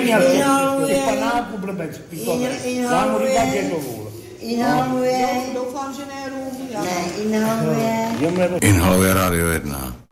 měl těch panáků blbec. Já mu říkám, že to vůl. Inhaluje. Doufám, že ne rum. Inhaluje Radio 1.